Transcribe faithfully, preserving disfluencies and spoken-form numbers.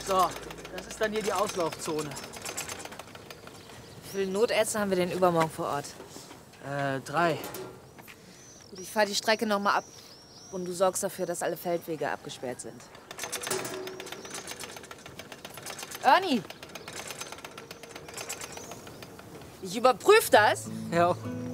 So, das ist dann hier die Auslaufzone. Wie viele Notärzte haben wir denn übermorgen vor Ort? Äh, drei. Gut, ich fahre die Strecke noch mal ab. Und du sorgst dafür, dass alle Feldwege abgesperrt sind. Ernie! Ich überprüfe das. Ja.